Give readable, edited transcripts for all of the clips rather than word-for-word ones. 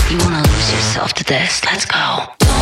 You wanna lose yourself to this? Let's go.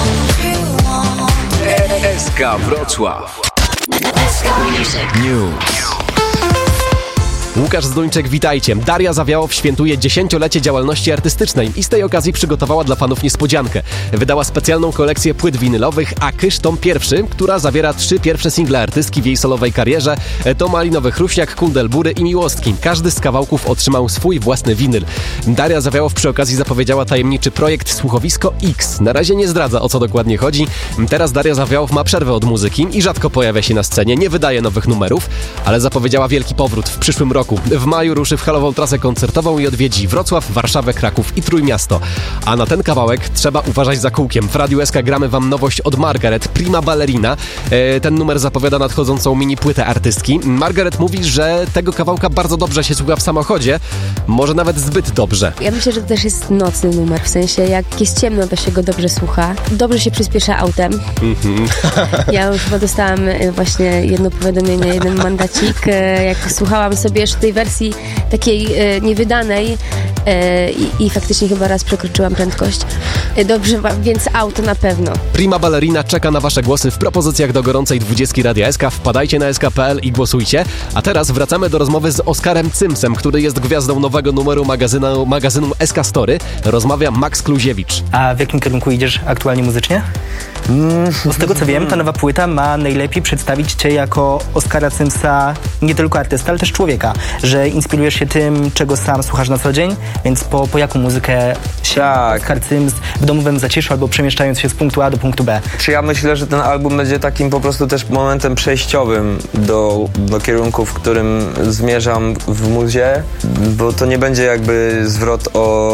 SK Wrocław Music News. Łukasz Zduńczyk, witajcie. Daria Zawiałow świętuje 10-lecie działalności artystycznej i z tej okazji przygotowała dla fanów niespodziankę. Wydała specjalną kolekcję płyt winylowych, a Kysz tom pierwszy, która zawiera 3 pierwsze single artystki w jej solowej karierze. To Malinowy Chruśniak, Kundelbury i Miłostki. Każdy z kawałków otrzymał swój własny winyl. Daria Zawiałow przy okazji zapowiedziała tajemniczy projekt Słuchowisko X. Na razie nie zdradza, o co dokładnie chodzi. Teraz Daria Zawiałow ma przerwę od muzyki i rzadko pojawia się na scenie, nie wydaje nowych numerów, ale zapowiedziała wielki powrót w przyszłym roku. W maju ruszy w halową trasę koncertową i odwiedzi Wrocław, Warszawę, Kraków i Trójmiasto. A na ten kawałek trzeba uważać za kółkiem. W Radiu SK gramy wam nowość od Margaret, Prima Ballerina. Ten numer zapowiada nadchodzącą mini płytę artystki. Margaret mówi, że tego kawałka bardzo dobrze się słucha w samochodzie, może nawet zbyt dobrze. Ja myślę, że to też jest nocny numer, w sensie jak jest ciemno, to się go dobrze słucha. Dobrze się przyspiesza autem. Ja już chyba dostałam właśnie jedno powiadomienie, jeden mandacik, jak słuchałam sobie jeszcze tej wersji takiej niewydanej i faktycznie chyba raz przekroczyłam prędkość. Dobrze, więc auto na pewno. Prima Ballerina czeka na wasze głosy w propozycjach do gorącej 20 Radia SK. Wpadajcie na sk.pl i głosujcie. A teraz wracamy do rozmowy z Oskarem Cymsem, który jest gwiazdą nowego numeru magazynu SK Story. Rozmawia Max Kluziewicz. A w jakim kierunku idziesz aktualnie muzycznie? Bo z tego co wiem, ta nowa płyta ma najlepiej przedstawić cię jako Oskara Cymsa, nie tylko artysta, ale też człowieka, że inspirujesz się tym, czego sam słuchasz na co dzień, więc po jaką muzykę się Oskar Cyms w domowym zaciszu albo przemieszczając się z punktu A do punktu B? Czy ja myślę, że ten album będzie takim po prostu też momentem przejściowym do kierunku, w którym zmierzam w muzie, bo to nie będzie jakby zwrot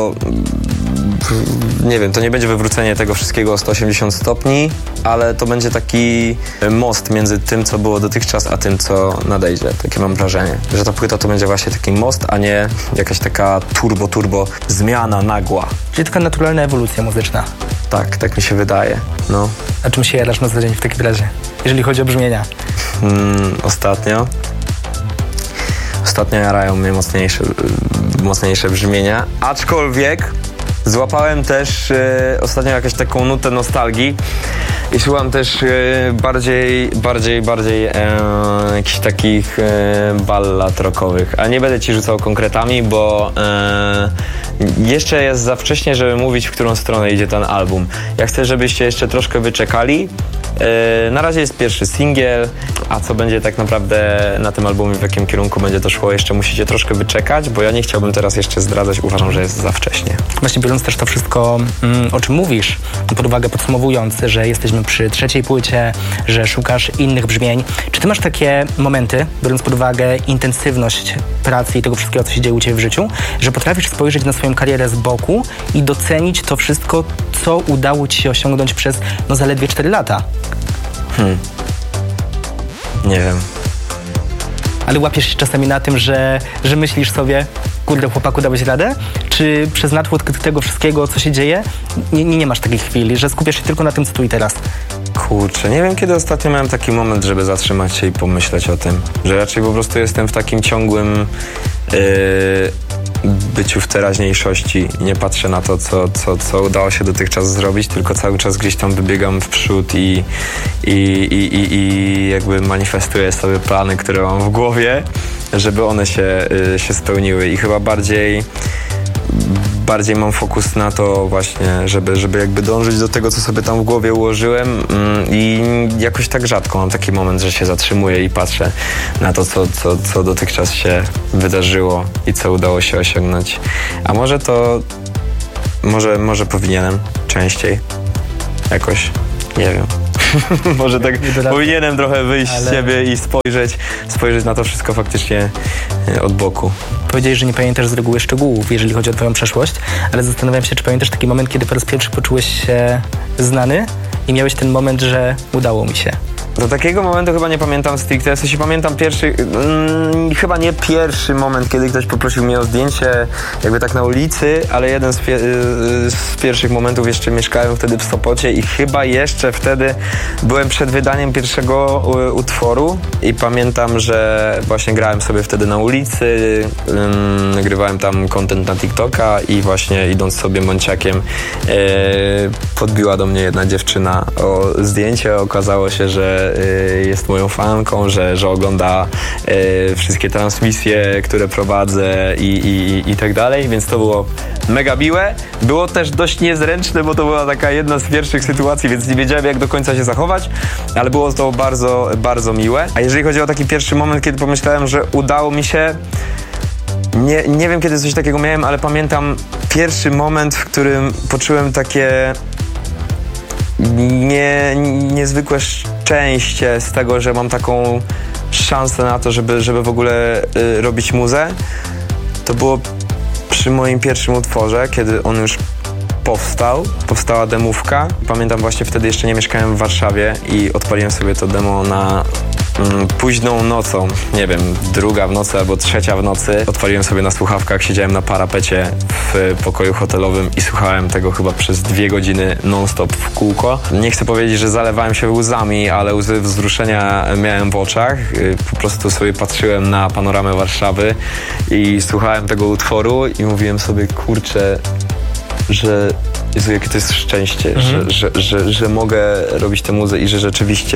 nie wiem, to nie będzie wywrócenie tego wszystkiego o 180 stopni, ale to będzie taki most między tym, co było dotychczas, a tym, co nadejdzie. Takie mam wrażenie, że ta płyta to będzie właśnie taki most, a nie jakaś taka turbo zmiana nagła. Czyli taka naturalna ewolucja muzyczna. Tak mi się wydaje, no. A czym się jarasz na co dzień w takim razie, jeżeli chodzi o brzmienia? Ostatnio jarają mnie mocniejsze brzmienia, aczkolwiek złapałem też ostatnio jakąś taką nutę nostalgii i słucham też bardziej jakichś takich ballad rockowych, a nie będę ci rzucał konkretami, bo jeszcze jest za wcześnie, żeby mówić, w którą stronę idzie ten album. Ja chcę, żebyście jeszcze troszkę wyczekali. Na razie jest pierwszy singiel, a co będzie tak naprawdę na tym albumie, w jakim kierunku będzie to szło, jeszcze musicie troszkę wyczekać, bo ja nie chciałbym teraz jeszcze zdradzać, uważam, że jest za wcześnie. Właśnie biorąc też to wszystko, o czym mówisz, pod uwagę podsumowując, że jesteśmy przy 3. płycie, że szukasz innych brzmień. Czy ty masz takie momenty, biorąc pod uwagę intensywność pracy i tego wszystkiego, co się dzieje u ciebie w życiu, że potrafisz spojrzeć na swoją karierę z boku i docenić to wszystko, co udało ci się osiągnąć przez zaledwie 4 lata? Nie wiem. Ale łapiesz się czasami na tym, że myślisz sobie, kurde, chłopaku, dałeś radę? Czy przez natłok tego wszystkiego, co się dzieje, nie masz takiej chwili, że skupiasz się tylko na tym, co tu i teraz? Kurczę, nie wiem, kiedy ostatnio miałem taki moment, żeby zatrzymać się i pomyśleć o tym, że raczej po prostu jestem w takim ciągłym byciu w teraźniejszości. Nie patrzę na to, co udało się dotychczas zrobić, tylko cały czas gdzieś tam wybiegam w przód i jakby manifestuję sobie plany, które mam w głowie, żeby one się spełniły i chyba bardziej mam fokus na to właśnie, żeby jakby dążyć do tego, co sobie tam w głowie ułożyłem i jakoś tak rzadko mam taki moment, że się zatrzymuję i patrzę na to, co dotychczas się wydarzyło i co udało się osiągnąć. A może powinienem częściej jakoś, nie wiem. Może tak powinienem trochę wyjść z siebie i spojrzeć na to wszystko faktycznie od boku. Powiedziałeś, że nie pamiętasz z reguły szczegółów, jeżeli chodzi o twoją przeszłość, ale zastanawiam się, czy pamiętasz taki moment, kiedy po raz pierwszy poczułeś się znany i miałeś ten moment, że udało mi się. Do takiego momentu chyba nie pamiętam stricte, w sensie pamiętam chyba nie pierwszy moment, kiedy ktoś poprosił mnie o zdjęcie jakby tak na ulicy, ale jeden z pierwszych momentów, jeszcze mieszkałem wtedy w Sopocie i chyba jeszcze wtedy byłem przed wydaniem pierwszego utworu i pamiętam, że właśnie grałem sobie wtedy na ulicy, nagrywałem tam content na TikToka i właśnie idąc sobie Monciakiem podbiła do mnie jedna dziewczyna o zdjęcie, okazało się, że jest moją fanką, że ogląda wszystkie transmisje, które prowadzę i tak dalej, więc to było mega miłe. Było też dość niezręczne, bo to była taka jedna z pierwszych sytuacji, więc nie wiedziałem, jak do końca się zachować, ale było to bardzo, bardzo miłe. A jeżeli chodzi o taki pierwszy moment, kiedy pomyślałem, że udało mi się, nie wiem, kiedy coś takiego miałem, ale pamiętam pierwszy moment, w którym poczułem takie niezwykłe szczęście z tego, że mam taką szansę na to, żeby w ogóle robić muzę. To było przy moim pierwszym utworze, kiedy on już powstała demówka. Pamiętam właśnie wtedy jeszcze nie mieszkałem w Warszawie i odpaliłem sobie to demo na późną nocą, nie wiem, 2 w nocy albo 3 w nocy. Odpaliłem sobie na słuchawkach, siedziałem na parapecie w pokoju hotelowym i słuchałem tego chyba przez 2 godziny non-stop w kółko. Nie chcę powiedzieć, że zalewałem się łzami, ale łzy wzruszenia miałem w oczach. Po prostu sobie patrzyłem na panoramę Warszawy i słuchałem tego utworu i mówiłem sobie, kurczę, że Jezu, jakie to jest szczęście, że mogę robić tę muzę i że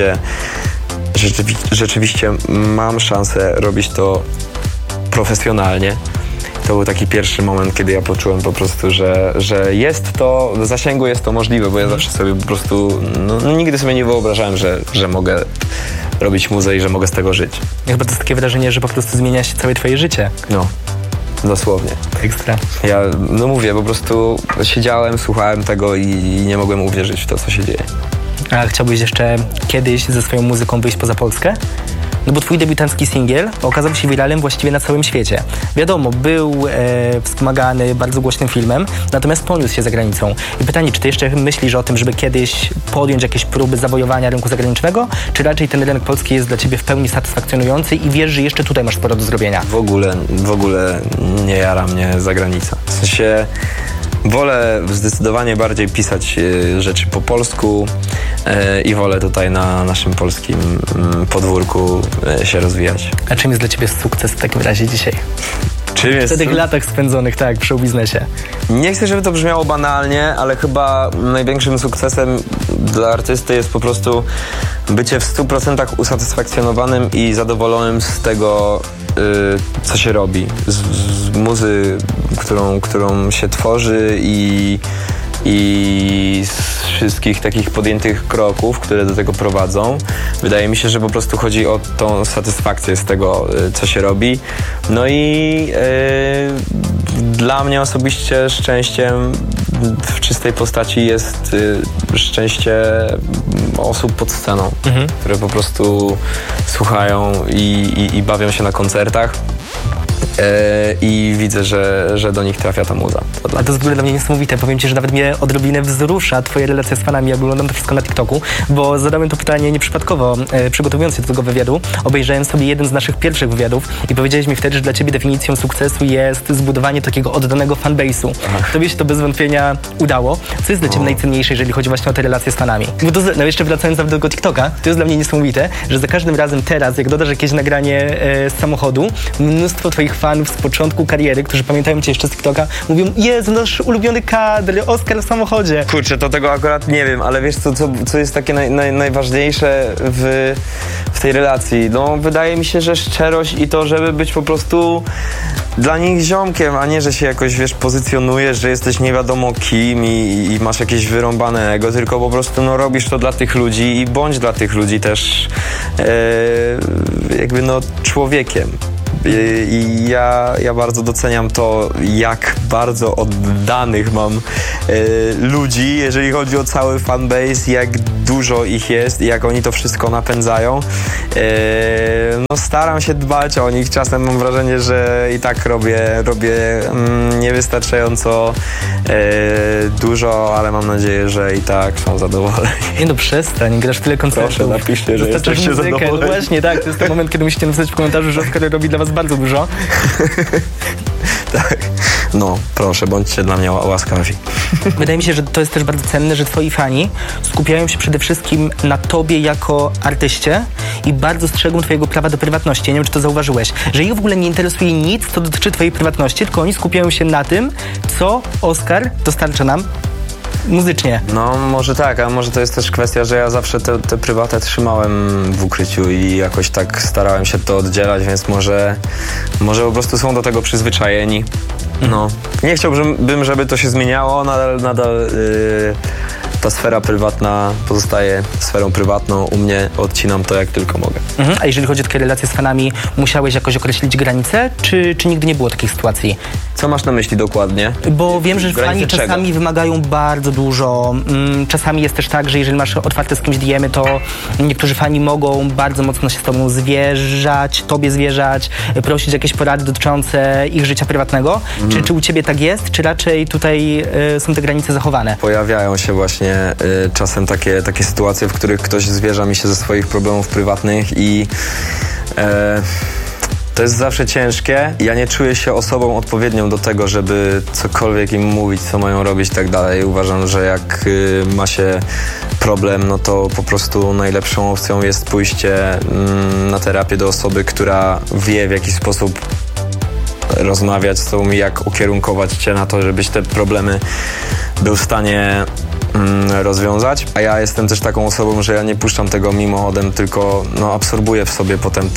rzeczywiście mam szansę robić to profesjonalnie. To był taki pierwszy moment, kiedy ja poczułem po prostu, że jest to, w zasięgu jest to możliwe, bo ja zawsze sobie po prostu, nigdy sobie nie wyobrażałem, że mogę robić muzę i że mogę z tego żyć. Chyba to jest takie wrażenie, że po prostu zmienia się całe twoje życie. No. Dosłownie. Ekstra. Ja, mówię, po prostu siedziałem, słuchałem tego i nie mogłem uwierzyć w to, co się dzieje. A chciałbyś jeszcze kiedyś ze swoją muzyką wyjść poza Polskę? No bo twój debiutancki singiel okazał się wiralem właściwie na całym świecie. Wiadomo, był wspomagany bardzo głośnym filmem, natomiast poniósł się za granicą. I pytanie, czy ty jeszcze myślisz o tym, żeby kiedyś podjąć jakieś próby zawojowania rynku zagranicznego, czy raczej ten rynek polski jest dla ciebie w pełni satysfakcjonujący i wiesz, że jeszcze tutaj masz sporo do zrobienia? W ogóle nie jara mnie zagranica. W sensie wolę zdecydowanie bardziej pisać rzeczy po polsku i wolę tutaj na naszym polskim podwórku się rozwijać. A czym jest dla ciebie sukces w takim razie dzisiaj? Czym jest? W tych latach spędzonych, tak, w showbiznesie. Nie chcę, żeby to brzmiało banalnie, ale chyba największym sukcesem dla artysty jest po prostu bycie w 100% usatysfakcjonowanym i zadowolonym z tego, co się robi. Z muzy, którą się tworzy i z wszystkich takich podjętych kroków, które do tego prowadzą. Wydaje mi się, że po prostu chodzi o tą satysfakcję z tego, co się robi. No i dla mnie osobiście szczęściem w czystej postaci jest szczęście osób pod sceną, które po prostu słuchają i bawią się na koncertach. I widzę, że do nich trafia ta muza. A to jest w ogóle dla mnie niesamowite. Powiem ci, że nawet mnie odrobinę wzrusza twoje relacje z fanami, jak oglądam to wszystko na TikToku, bo zadałem to pytanie nieprzypadkowo, przygotowując się do tego wywiadu. Obejrzałem sobie jeden z naszych pierwszych wywiadów i powiedziałeś mi wtedy, że dla ciebie definicją sukcesu jest zbudowanie takiego oddanego fanbase'u. Tobie się to bez wątpienia udało. Co jest dla ciebie najcenniejsze, jeżeli chodzi właśnie o te relacje z fanami? Bo to, no jeszcze wracając do tego TikToka, to jest dla mnie niesamowite, że za każdym razem teraz, jak dodasz jakieś nagranie z samochodu, mnóstwo twoich fanów z początku kariery, którzy pamiętają cię jeszcze z TikToka, mówią: Jezu, nasz ulubiony kadr, Oskar w samochodzie. Kurczę, to tego akurat nie wiem, ale wiesz co jest takie najważniejsze w tej relacji? No, wydaje mi się, że szczerość i to, żeby być po prostu dla nich ziomkiem, a nie, że się jakoś, wiesz, pozycjonujesz, że jesteś nie wiadomo kim i masz jakieś wyrąbane ego, tylko po prostu no, robisz to dla tych ludzi i bądź dla tych ludzi też jakby no człowiekiem. I ja bardzo doceniam to, jak bardzo oddanych mam ludzi, jeżeli chodzi o cały fanbase, jak dużo ich jest i jak oni to wszystko napędzają. No staram się dbać o nich, czasem mam wrażenie, że i tak robię niewystarczająco dużo, ale mam nadzieję, że i tak są zadowoleni. Nie no, przestań, grasz tyle koncertów. Proszę, napiszcie, że jesteście zadowoleni. No właśnie, tak, to jest ten moment, kiedy musicie napisać w komentarzu, że Oskar robi dla was bardzo dużo. Tak, no proszę, bądźcie dla mnie łaskawi. Wydaje mi się, że to jest też bardzo cenne, że twoi fani skupiają się przede wszystkim na tobie jako artyście i bardzo strzegą twojego prawa do prywatności. Ja nie wiem, czy to zauważyłeś, że ich w ogóle nie interesuje nic, co dotyczy twojej prywatności, tylko oni skupiają się na tym, co Oskar dostarcza nam muzycznie. No może tak, a może to jest też kwestia, że ja zawsze te prywatę trzymałem w ukryciu i jakoś tak starałem się to oddzielać, więc może po prostu są do tego przyzwyczajeni. No. Nie chciałbym, żeby to się zmieniało, nadal ta sfera prywatna pozostaje sferą prywatną. U mnie odcinam to jak tylko mogę. A jeżeli chodzi o takie relacje z fanami, musiałeś jakoś określić granice, czy nigdy nie było takich sytuacji? Co masz na myśli dokładnie? Bo wiem, że Granice fani czasami czego? wymagają bardzo dużo. Czasami jest też tak, że jeżeli masz otwarte z kimś DM-y, to niektórzy fani mogą bardzo mocno się z tobą tobie zwierzać, prosić jakieś porady dotyczące ich życia prywatnego. Czy u ciebie tak jest, czy raczej tutaj są te granice zachowane? Pojawiają się właśnie czasem takie sytuacje, w których ktoś zwierza mi się ze swoich problemów prywatnych i to jest zawsze ciężkie. Ja nie czuję się osobą odpowiednią do tego, żeby cokolwiek im mówić, co mają robić i tak dalej. Uważam, że jak ma się problem, no to po prostu najlepszą opcją jest pójście na terapię do osoby, która wie, w jaki sposób rozmawiać z tobą i jak ukierunkować cię na to, żebyś te problemy był w stanie rozwiązać. A ja jestem też taką osobą, że ja nie puszczam tego mimochodem, tylko absorbuję w sobie potem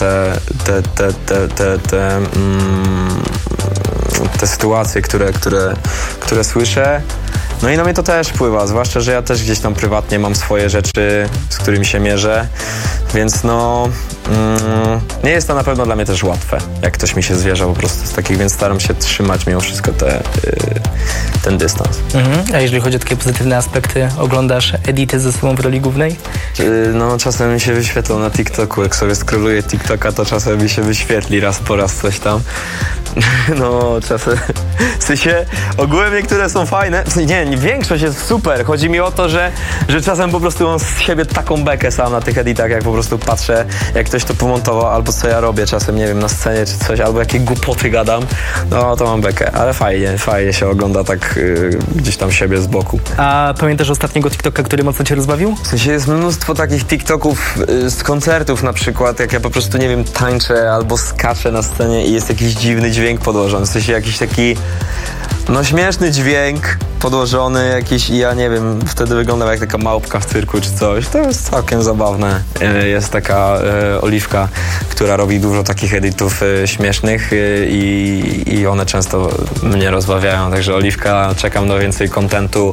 te sytuacje, które słyszę. No i na mnie to też wpływa, zwłaszcza, że ja też gdzieś tam prywatnie mam swoje rzeczy, z którymi się mierzę, więc nie jest to na pewno dla mnie też łatwe, jak ktoś mi się zwierza po prostu z takich, więc staram się trzymać mimo wszystko ten dystans. A jeżeli chodzi o takie pozytywne aspekty, oglądasz edity ze sobą w roli głównej? No czasem mi się wyświetlą na TikToku, jak sobie scrolluję TikToka, to czasem mi się wyświetli raz po raz coś tam. No czasem, w sensie ogółem niektóre są fajne, nie, większość jest super, chodzi mi o to, że czasem po prostu mam z siebie taką bekę sam na tych editach, jak po prostu patrzę, jak ktoś to pomontował, albo co ja robię czasem, nie wiem, na scenie czy coś, albo jakie głupoty gadam, no to mam bekę, ale fajnie się ogląda tak gdzieś tam siebie z boku. A pamiętasz ostatniego TikToka, który mocno cię rozbawił? W sensie jest mnóstwo takich TikToków z koncertów na przykład, jak ja po prostu, nie wiem, tańczę albo skaczę na scenie i jest jakiś dziwny dźwięk podłożony, w sensie jakiś taki śmieszny dźwięk podłożony jakiś i ja nie wiem, wtedy wyglądam jak taka małpka w cyrku czy coś. To jest całkiem zabawne. Jest taka Oliwka, która robi dużo takich editów śmiesznych i one często mnie rozbawiają, także Oliwka, czekam na więcej kontentu,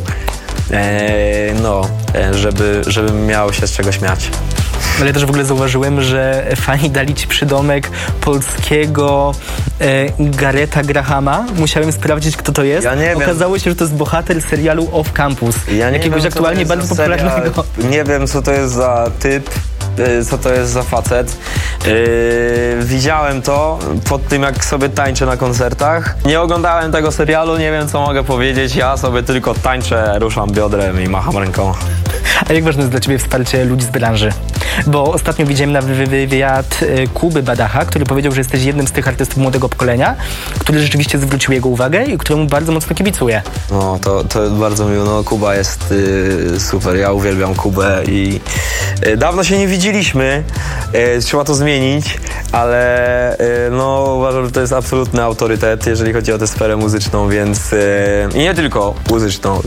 żebym miał się z czego śmiać. Ale też w ogóle zauważyłem, że fani dali ci przydomek polskiego Gareta Grahama. Musiałem sprawdzić, kto to jest. Ja nie Okazało się, że to jest bohater serialu Off Campus. Ja nie jakiegoś wiem, aktualnie bardzo popularnego. Nie wiem, co to jest za typ, co to jest za facet. Widziałem to pod tym, jak sobie tańczę na koncertach. Nie oglądałem tego serialu, nie wiem, co mogę powiedzieć. Ja sobie tylko tańczę, ruszam biodrem i macham ręką. A jak ważne jest dla ciebie wsparcie ludzi z branży? Bo ostatnio widziałem na wywiad Kuby Badacha, który powiedział, że jesteś jednym z tych artystów młodego pokolenia, który rzeczywiście zwrócił jego uwagę i któremu bardzo mocno kibicuje. No, to jest bardzo miło. No, Kuba jest super. Ja uwielbiam Kubę i dawno się nie widzieliśmy. Trzeba to zmienić, ale uważam, że to jest absolutny autorytet, jeżeli chodzi o tę sferę muzyczną, więc i nie tylko muzyczną.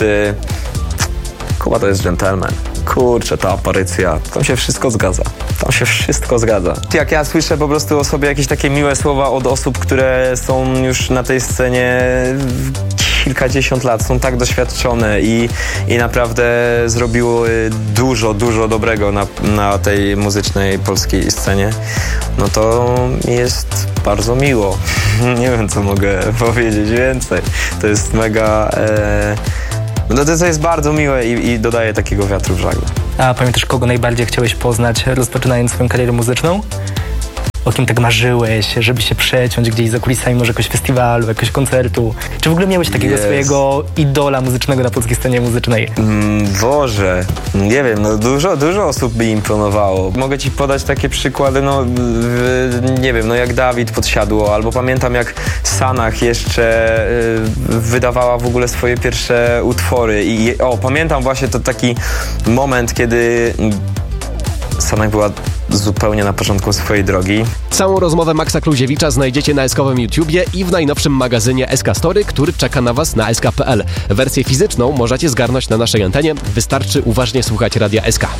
Kuba to jest gentleman. Kurczę, ta aparycja, tam się wszystko zgadza. Jak ja słyszę po prostu o sobie jakieś takie miłe słowa od osób, które są już na tej scenie kilkadziesiąt lat, są tak doświadczone i naprawdę zrobiły dużo dobrego na tej muzycznej polskiej scenie, no to mi jest bardzo miło. Nie wiem, co mogę powiedzieć więcej. To jest mega... No to jest bardzo miłe i dodaje takiego wiatru w żagle. A pamiętasz, kogo najbardziej chciałeś poznać, rozpoczynając swoją karierę muzyczną? O kim tak marzyłeś, żeby się przeciąć gdzieś za kulisami może jakiegoś festiwalu, jakiegoś koncertu? Czy w ogóle miałeś takiego swojego idola muzycznego na polskiej scenie muzycznej? Boże, nie wiem, no dużo osób by imponowało. Mogę ci podać takie przykłady, nie wiem, jak Dawid Podsiadło, albo pamiętam jak Sanach jeszcze wydawała w ogóle swoje pierwsze utwory i pamiętam właśnie to taki moment, kiedy Sanach była zupełnie na początku swojej drogi. Całą rozmowę Maxa Kluziewicza znajdziecie na SK-owym YouTubie i w najnowszym magazynie SK Story, który czeka na Was na sk.pl. Wersję fizyczną możecie zgarnąć na naszej antenie. Wystarczy uważnie słuchać Radia SK.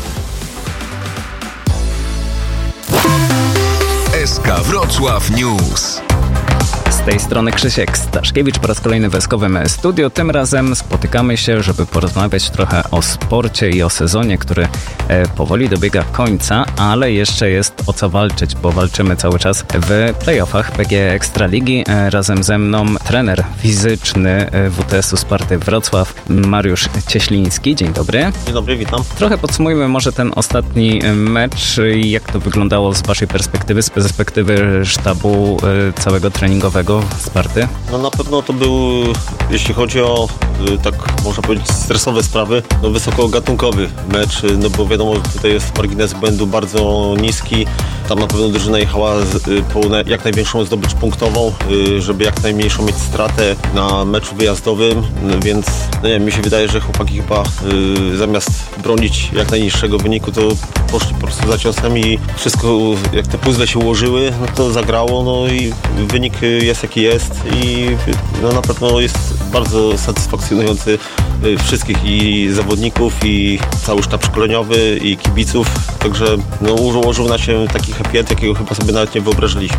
SK Wrocław News. Z tej strony Krzysiek Staszkiewicz po raz kolejny w SK-owym studiu. Tym razem spotykamy się, żeby porozmawiać trochę o sporcie i o sezonie, który powoli dobiega końca, ale jeszcze jest o co walczyć, bo walczymy cały czas w playoffach PGE Ekstraligi. Razem ze mną trener fizyczny WTS-u Sparty Wrocław, Mariusz Cieśliński. Dzień dobry. Dzień dobry, witam. Trochę podsumujmy może ten ostatni mecz i jak to wyglądało z Waszej perspektywy, z perspektywy sztabu całego treningowego Sparty? No na pewno to był, jeśli chodzi o tak można powiedzieć stresowe sprawy, wysokogatunkowy mecz, bo wiadomo, tutaj jest margines błędu bardzo niski. Tam na pewno drużyna jechała po jak największą zdobycz punktową, żeby jak najmniejszą mieć stratę na meczu wyjazdowym, więc nie wiem, mi się wydaje, że chłopaki chyba zamiast bronić jak najniższego wyniku, to poszli po prostu za ciosem i wszystko, jak te puzzle się ułożyły, to zagrało, i wynik jest jaki jest i na pewno jest bardzo satysfakcjonujący wszystkich i zawodników, i cały sztab szkoleniowy, i kibiców, także ułożył na się taki happy end, jakiego chyba sobie nawet nie wyobrażaliśmy.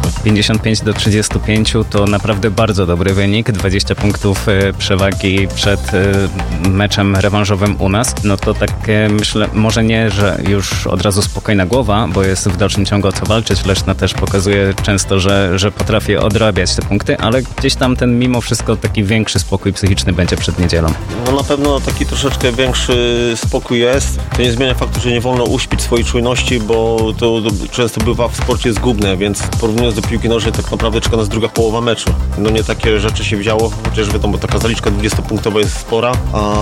55-35 to naprawdę bardzo dobry wynik, 20 punktów przewagi przed meczem rewanżowym u nas, to tak myślę, może nie, że już od razu spokojna głowa, bo jest w dalszym ciągu o co walczyć. Leszna też pokazuje często, że potrafi odrabiać te punkty, ale gdzieś tam ten mimo wszystko taki większy spokój psychiczny będzie przed niedzielą. Na pewno taki troszeczkę większy spokój jest. To nie zmienia faktu, że nie wolno uśpić swojej czujności, bo to często bywa w sporcie zgubne, więc porównując do piłki nożnej, tak naprawdę czeka nas druga połowa meczu. Nie takie rzeczy się widziało, chociaż wiadomo, taka zaliczka 20-punktowa jest spora,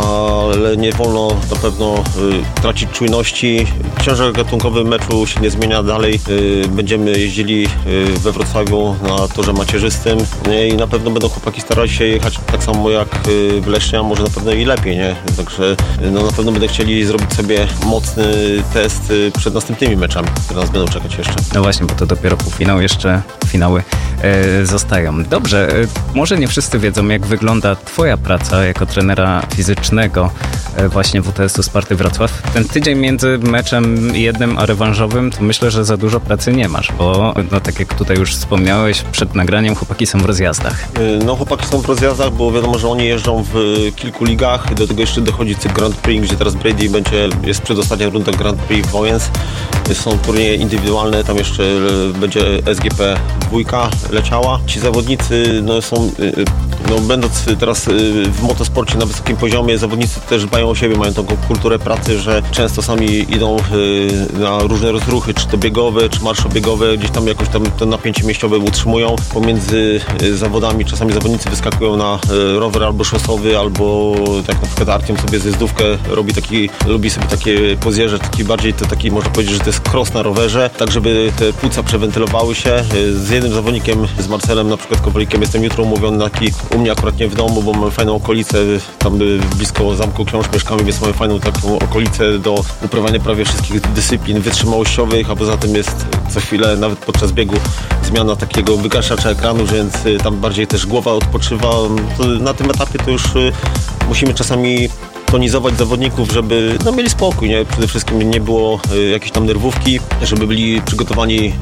ale nie wolno na pewno tracić czujności. Ciężar gatunkowy meczu się nie zmienia dalej. Będziemy jeździli we Wrocławiu na torze macierzystym i na pewno będą chłopaki starali się jechać tak samo jak w Lesznie, a może na pewno i lepiej, nie? Także na pewno będą chcieli zrobić sobie mocny test przed następnymi meczami, które nas będą czekać jeszcze. No właśnie, bo to dopiero półfinał, jeszcze finały zostają. Dobrze, może nie wszyscy wiedzą, jak wygląda Twoja praca jako trenera fizycznego właśnie WTS-u Sparty Wrocław. Ten tydzień między meczem jednym a rewanżowym, to myślę, że za dużo pracy nie masz, bo tak jak tutaj już wspomniałeś, przed nagraniem chłopaki są w rozjazdach. Chłopaki są w rozjazdach, bo wiadomo, że oni jeżdżą w kilku ligach. Do tego jeszcze dochodzi cykl Grand Prix, gdzie teraz Brady jest przedostatnia runda Grand Prix w Wojens. Są turnieje indywidualne, tam jeszcze będzie SGP 2 leciała. Ci zawodnicy są, będąc teraz w motosporcie na wysokim poziomie, zawodnicy też dbają o siebie, mają taką kulturę pracy, że często sami idą na różne rozruchy, czy to biegowe, czy marszobiegowe, gdzieś tam jakoś tam to napięcie mięśniowe utrzymują. Pomiędzy zawodami czasami zawodnicy wyskakują na rower albo szosowy, albo tak na przykład Artem sobie zjazdówkę lubi sobie takie pozjeżdżać, taki można powiedzieć, że to jest cross na rowerze, tak żeby te płuca przewentylowały się. Z jednym zawodnikiem, z Marcelem na przykład Kowalikiem, jestem jutro umówiony u mnie akurat nie w domu, bo mamy fajną okolicę, tam blisko Zamku Książ mieszkamy, więc mamy fajną taką okolicę do uprawiania prawie wszystkich dyscyplin wytrzymałościowych, a poza tym jest co chwilę, nawet podczas biegu, zmiana takiego wygaszacza ekranu, więc tam bardziej też głowa odpoczywa. Na tym etapie to już musimy czasami tonizować zawodników, żeby mieli spokój, nie? Przede wszystkim nie było jakiejś tam nerwówki, żeby byli przygotowani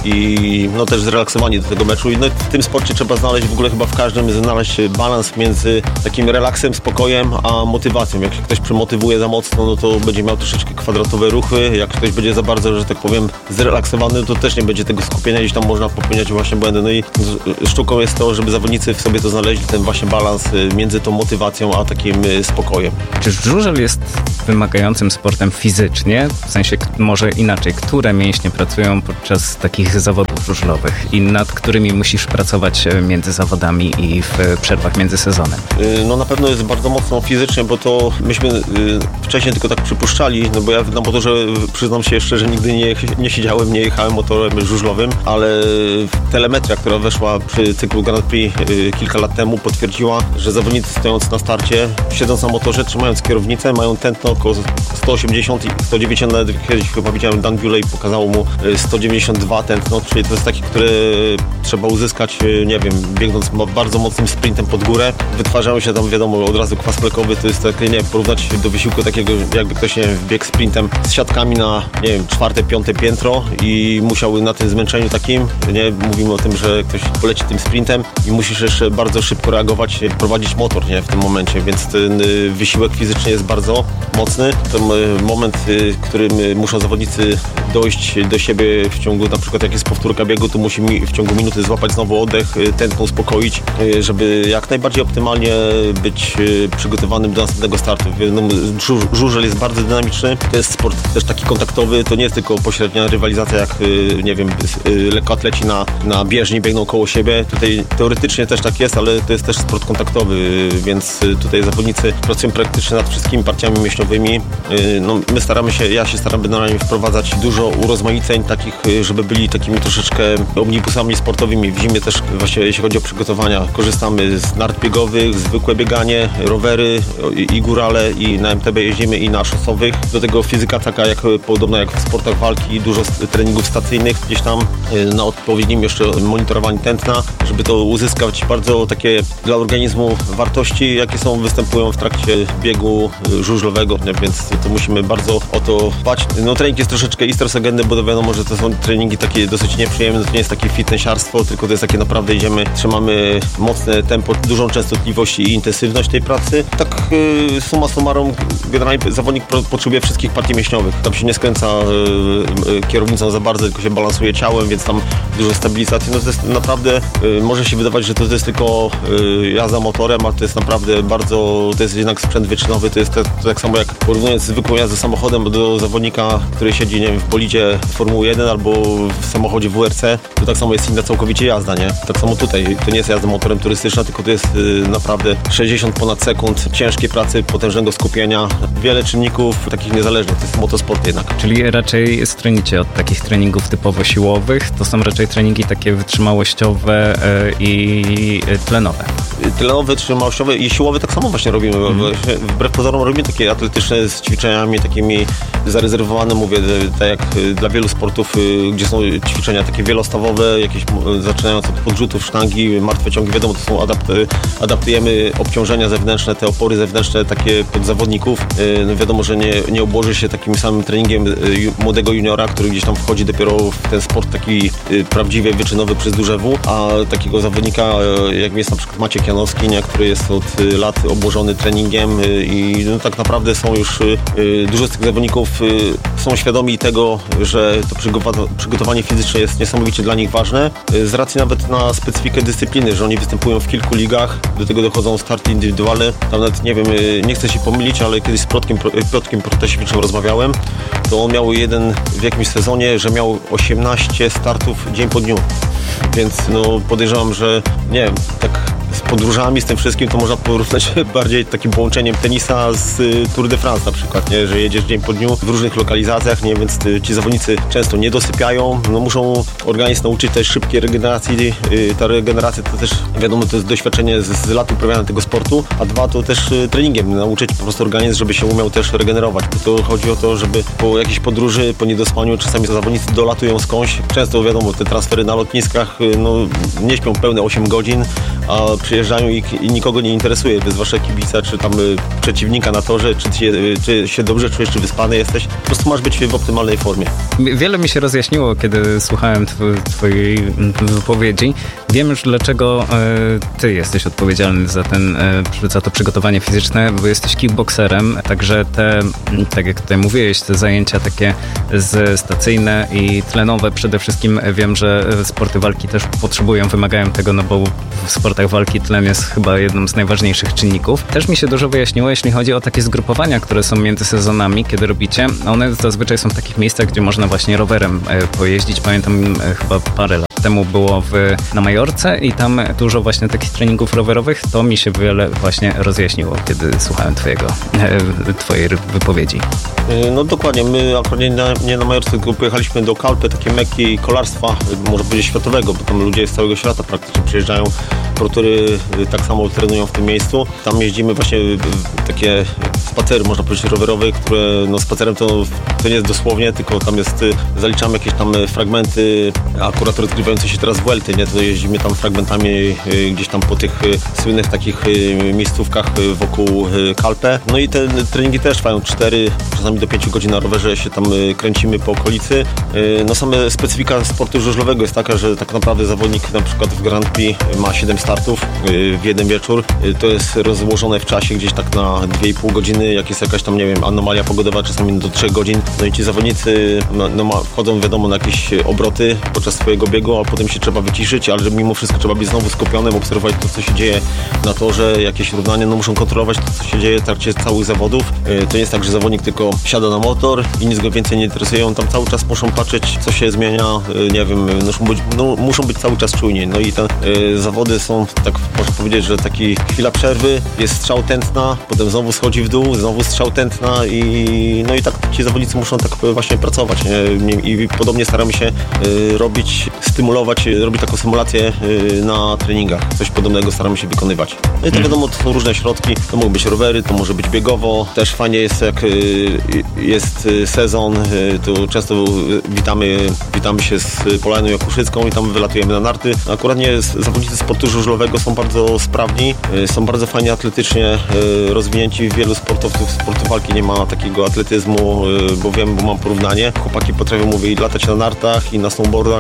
i no też zrelaksowani do tego meczu. I no, w tym sporcie trzeba znaleźć w ogóle chyba w każdym balans między takim relaksem, spokojem, a motywacją. Jak się ktoś przemotywuje za mocno, no to będzie miał troszeczkę kwadratowe ruchy. Jak ktoś będzie za bardzo, że tak powiem, zrelaksowany, to też nie będzie tego skupienia, gdzieś tam można popełniać właśnie błędy. No i sztuką jest to, żeby zawodnicy w sobie to znaleźli, ten właśnie balans między tą motywacją a takim spokojem. Czy żużel jest wymagającym sportem fizycznie? W sensie może inaczej, które mięśnie pracują podczas takich zawodów żużlowych i nad którymi musisz pracować między zawodami i w przerwach między sezonem? No na pewno jest bardzo mocno fizycznie, bo to myśmy wcześniej tylko tak przypuszczali, no bo ja na motorze przyznam się jeszcze, że nigdy nie siedziałem, nie jechałem motorem żużlowym, ale telemetria, która weszła przy cyklu Grand Prix kilka lat temu, potwierdziła, że zawodnicy stojąc na starcie, siedząc na motorze, trzymając kierownicę, mają tętno około 180 i 190, nawet kiedyś chyba widziałem Dan Bewley pokazało mu 192 tętno, czyli to jest takie, które trzeba uzyskać, nie wiem, biegnąc bardzo mocnym sprintem pod górę. Wytwarzają się tam, wiadomo, od razu kwas mlekowy, to jest takie, nie porównać do wysiłku takiego, jakby ktoś, nie wiem, biegł sprintem z siatkami na, nie wiem, 4., 5. piętro i musiał na tym zmęczeniu takim, nie, mówimy o tym, że ktoś poleci tym sprintem i musisz jeszcze bardzo szybko reagować, prowadzić motor, nie, w tym momencie, więc ten wysiłek fizyczny jest bardzo mocny. Ten moment, w którym muszą zawodnicy dojść do siebie w ciągu, na przykład jak jest powtórka biegu, to musi w ciągu minuty złapać znowu oddech, tętno uspokoić, żeby jak najbardziej optymalnie być przygotowanym do następnego startu. Żużel jest bardzo dynamiczny, to jest sport też taki kontaktowy, to nie jest tylko pośrednia rywalizacja, jak, nie wiem, lekkoatleci na bieżni biegną koło siebie. Tutaj teoretycznie też tak jest, ale to jest też sport kontaktowy, więc tutaj zawodnicy pracują praktycznie nad wszystkimi partiami mięśniowymi. No, ja się staram generalnie wprowadzać dużo urozmaiceń takich, żeby byli takimi troszeczkę omnibusami sportowymi. W zimie też właśnie, jeśli chodzi o przygotowania, korzystamy z nart biegowych, zwykłe bieganie, rowery i górale, i na MTB jeździmy, i na szosowych. Do tego fizyka taka, podobna jak w sportach walki, dużo treningów stacyjnych gdzieś tam, na odpowiednim jeszcze monitorowaniu tętna, żeby to uzyskać bardzo takie dla organizmu wartości, jakie występują w trakcie biegu żużlowego, więc to musimy bardzo o to dbać. No trening jest troszeczkę i stresogenny, bo wiadomo, że to są treningi takie dosyć nieprzyjemne, to nie jest takie fitnessiarstwo, tylko to jest takie naprawdę idziemy, trzymamy mocne tempo, dużą częstotliwość i intensywność tej pracy. Tak summa summarum, generalnie zawodnik potrzebuje wszystkich partii mięśniowych. Tam się nie skręca kierownicą za bardzo, tylko się balansuje ciałem, więc tam dużo stabilizacji. No to jest naprawdę, może się wydawać, że to jest tylko jazda motorem, a to jest naprawdę bardzo, to jest jednak sprzęt wyczynowy, to jest tak samo jak porównując zwykłą jazdę samochodem do zawodnika, który siedzi, nie wiem, w bolidzie Formuły 1 albo w samochodzie WRC, to tak samo jest inna całkowicie jazda, nie? Tak samo tutaj, to nie jest jazda motorem turystyczna, tylko to jest naprawdę 60 ponad sekund ciężkiej pracy, potężnego skupienia, wiele czynników takich niezależnych, to jest motosport jednak. Czyli raczej stronicie od takich treningów typowo siłowych, to są raczej treningi takie wytrzymałościowe i tlenowe. Tlenowe, wytrzymałościowe i siłowe tak samo właśnie robimy. Wbrew pozorom robimy takie atletyczne z ćwiczeniami takimi zarezerwowane, mówię, tak jak dla wielu sportów, gdzie są ćwiczenia takie wielostawowe, jakieś zaczynając od podrzutów, sztangi, martwe ciągi, wiadomo, to są adaptujemy obciążenia zewnętrzne, te opory zewnętrzne takie pod zawodników. No wiadomo, że nie obłoży się takim samym treningiem młodego juniora, który gdzieś tam wchodzi dopiero w ten sport taki prawdziwie wyczynowy przez duże W, a takiego zawodnika, jak jest na przykład Maciek Janowski, nie, który jest od lat obłożony treningiem i no, tak naprawdę są już dużo z tych zawodników są świadomi tego, że to przygotowanie fizyczne jest niesamowicie dla nich ważne, z racji nawet na specyfikę dyscypliny, że oni występują w kilku ligach, do tego dochodzą starty indywidualne. Tam nawet, nie wiem, nie chcę się pomylić, ale kiedyś z Piotrkiem Protasiewiczem rozmawiałem, to on miał w jakimś sezonie, że miał 18 startów dzień po dniu. Więc no podejrzewam, że nie wiem, tak z podróżami, z tym wszystkim, to można porównać bardziej takim połączeniem tenisa z Tour de France na przykład, nie? Że jedziesz dzień po dniu w różnych lokalizacjach, nie? Więc ci zawodnicy często nie dosypiają, no muszą organizm nauczyć też szybkiej regeneracji. Ta regeneracja to też, wiadomo, to jest doświadczenie z lat uprawiania tego sportu, a dwa to też treningiem, nauczyć po prostu organizm, żeby się umiał też regenerować. Bo to chodzi o to, żeby po jakiejś podróży, po niedospaniu, czasami zawodnicy dolatują skądś. Często, wiadomo, te transfery na lotniskach, no nie śpią pełne 8 godzin, a przyjeżdżają i nikogo nie interesuje, zwłaszcza kibica, czy tam przeciwnika na torze, czy się dobrze czujesz, czy wyspany jesteś. Po prostu masz być w optymalnej formie. Wiele mi się rozjaśniło, kiedy słuchałem twojej wypowiedzi. Wiem już, dlaczego ty jesteś odpowiedzialny za to przygotowanie fizyczne, bo jesteś kickboxerem, także tak jak tutaj mówiłeś, te zajęcia takie stacyjne i tlenowe przede wszystkim wiem, że sporty walki też wymagają tego, no bo w sportach walki tlen jest chyba jednym z najważniejszych czynników. Też mi się dużo wyjaśniło, jeśli chodzi o takie zgrupowania, które są między sezonami, kiedy robicie. One zazwyczaj są w takich miejscach, gdzie można właśnie rowerem pojeździć. Pamiętam chyba parę lat temu było na Majorce i tam dużo właśnie takich treningów rowerowych. To mi się wiele właśnie rozjaśniło, kiedy słuchałem twojej wypowiedzi. No dokładnie, my akurat nie na Majorce, tylko pojechaliśmy do Kalpy, takie meki kolarstwa, można powiedzieć światowego, bo tam ludzie z całego świata praktycznie przyjeżdżają, który tak samo trenują w tym miejscu. Tam jeździmy właśnie takie spacery, można powiedzieć rowerowe, które no spacerem to nie jest dosłownie, tylko tam zaliczamy jakieś tam fragmenty akurat rozgrywające się teraz Vuelty, nie? To jeździmy tam fragmentami gdzieś tam po tych słynnych takich miejscówkach wokół Kalpę. No i te treningi też trwają 4, czasami do 5 godzin na rowerze się tam kręcimy po okolicy. No same specyfika sportu żużlowego jest taka, że tak naprawdę zawodnik na przykład w Grand Prix ma 7 startów w jeden wieczór. To jest rozłożone w czasie gdzieś tak na 2,5 godziny, jak jest jakaś tam, nie wiem, anomalia pogodowa, czasami do 3 godzin. No i ci zawodnicy wchodzą wiadomo na jakieś obroty podczas swojego biegu, a potem się trzeba wyciszyć, ale mimo wszystko trzeba być znowu skupionym, obserwować to, co się dzieje na torze, jakieś równanie, no muszą kontrolować to, co się dzieje w trakcie całych zawodów. To nie jest tak, że zawodnik tylko siada na motor i nic go więcej nie interesuje, on tam cały czas muszą patrzeć, co się zmienia, nie wiem, muszą być cały czas czujni. No i te zawody są, tak można powiedzieć, że taki chwila przerwy, jest strzał tętna, potem znowu schodzi w dół, znowu strzał tętna i tak ci zawodnicy muszą tak właśnie pracować, nie? I podobnie staramy się stymulować, robić taką symulację na treningach. Coś podobnego staramy się wykonywać. No i to wiadomo, to są różne środki, to mogą być rowery, to może być biegowo. Też fajnie jest, jak jest sezon, to często witamy się z Polaną Jakuszycką i tam wylatujemy na narty. Akurat zawodnicy sportu żużlowego są bardzo sprawni, są bardzo fajnie atletycznie rozwinięci. Wielu sportowców sportu walki nie ma takiego atletyzmu, bo mam porównanie. Chłopaki potrafią latać na nartach i na snowboardach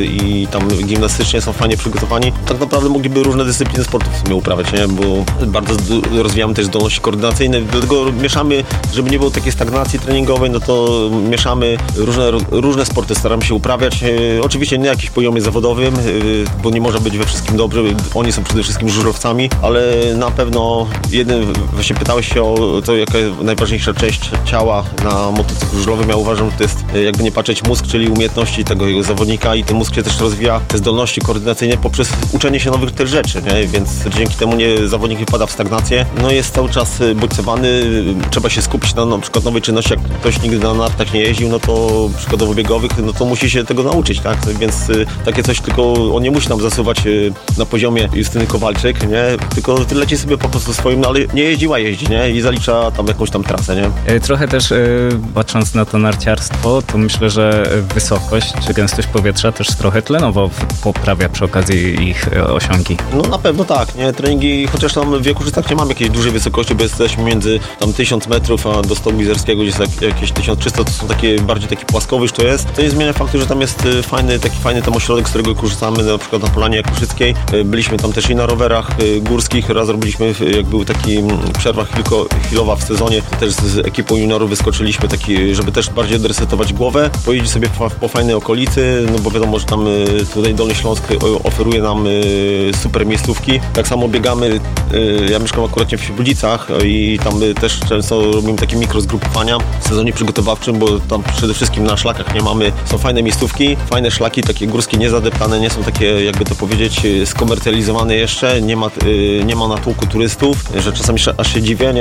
i tam gimnastycznie są fajnie przygotowani. Tak naprawdę mogliby różne dyscypliny sportu w sumie uprawiać, nie? Bo bardzo rozwijamy też zdolności koordynacyjne, dlatego mieszamy, żeby nie było takiej stagnacji treningowej, no to mieszamy różne sporty, staramy się uprawiać. Oczywiście nie na jakimś poziomie zawodowym, bo nie może być we wszystkim dobrze, oni są przede wszystkim żużlowcami, ale na pewno właśnie pytałeś się o to, jaka jest najważniejsza część ciała na motocyklu żużlowym. Ja uważam, że to jest jakby nie patrzeć mózg, czyli umiejętności tego jego zawodnika i ten mózg się też rozwija, te zdolności koordynacyjne poprzez uczenie się nowych też rzeczy, nie? Więc dzięki temu zawodnik wypada w stagnację. No jest cały czas bodźcowany, trzeba się skupić na przykład nowej czynności, jak ktoś nigdy na nartach nie jeździł, no to przykładowo biegowych, no to musi się tego nauczyć, tak? Więc takie coś, tylko on nie musi tam zasuwać na poziomie Justyny Kowalczyk, nie? Tylko leci sobie po prostu swoim, no ale nie jeździła, nie? I zalicza tam jakąś tam trasę, nie? Trochę też patrząc na to narciarstwo, to myślę, że wysokość czy gęstość powietrza też trochę tlenowo poprawia przy okazji ich osiągi. No na pewno tak, nie? Treningi, chociaż tam w Jakuszycach nie mamy jakiejś dużej wysokości, bo jesteśmy między tam 1000 metrów a do Stołu Mizerskiego, gdzie jest jakieś 1300, to są bardziej taki płaskowyż to jest. To nie zmienia faktu, że tam jest taki fajny tam ośrodek, z którego korzystamy, na przykład na Polanie Jakuszyckiej. Byliśmy tam też i na rowerach górskich, raz robiliśmy, jak był taki przerwa chwilowa w sezonie, też z ekipą juniorów wyskoczyliśmy żeby też bardziej odresetować głowę, pojeździć sobie po fajnej okolicy, no bo wiadomo, że tam tutaj Dolny Śląsk oferuje nam super miejscówki. Tak samo biegamy, ja mieszkam akurat w Świebodzicach i tam też często robimy takie mikrozgrupowania w sezonie przygotowawczym, bo tam przede wszystkim na szlakach są fajne miejscówki, fajne szlaki, takie górskie, niezadeptane, nie są takie, jakby to powiedzieć, skomercjalizowane jeszcze, nie ma natłoku turystów, że czasami aż się dziwię, nie? Że tam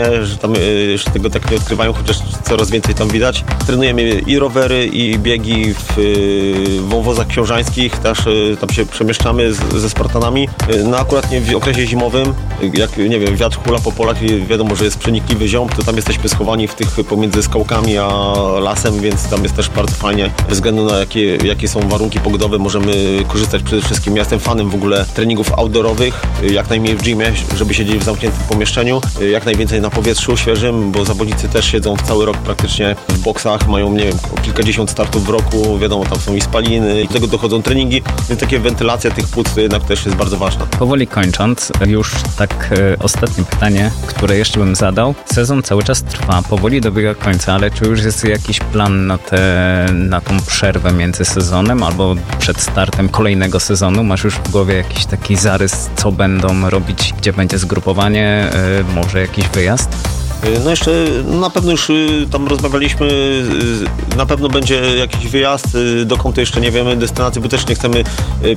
tam jeszcze tego tak nie odkrywają, chociaż coraz więcej tam widać. Trenujemy i rowery, i biegi w wąwozach książańskich, też tam się przemieszczamy ze Spartanami. No akurat nie w okresie zimowym, jak nie wiem, wiatr hula po polach i wiadomo, że jest przenikliwy ziąb, to tam jesteśmy schowani w tych pomiędzy skałkami a lasem, więc tam jest też bardzo fajnie. Bez względu na jakie są warunki pogodowe, możemy korzystać przede wszystkim. Ja jestem fanem w ogóle treningów outdoorowych, jak najmniej w gymie, żeby siedzieć w zamkniętym pomieszczeniu, jak najwięcej na powietrzu świeżym, bo zawodnicy też siedzą w cały rok praktycznie w boksach, mają, nie wiem, kilkadziesiąt startów w roku, wiadomo, tam są i spaliny, do tego dochodzą treningi, więc takie wentylacja tych płuc to jednak też jest bardzo ważna. Powoli kończąc, już tak ostatnie pytanie, które jeszcze bym zadał. Sezon cały czas trwa, powoli dobiega końca, ale czy już jest jakiś plan na tą przerwę między sezonem albo przed startem kolejnego sezonu? Masz już w głowie jakiś taki zarys, co będą robić, gdzie będzie zgrupowanie, może jakiś wyjazd? No jeszcze na pewno już tam rozmawialiśmy, na pewno będzie jakiś wyjazd, dokąd to jeszcze nie wiemy, destynacji, bo też nie chcemy